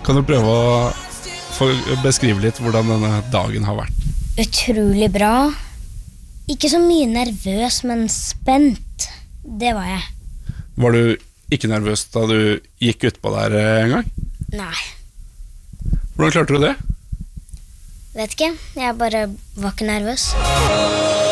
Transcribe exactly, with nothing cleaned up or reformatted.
Kan du prøve å få beskrive litt hvordan denne dagen har vært? Utrolig bra. Ikke så mye nervøs, men spent. Det var jeg. Var du ikke nervøs da du gikk utpå der en gang? Nei. Hvordan klarte du det? Vet ikke, jeg bare var ikke nervøs.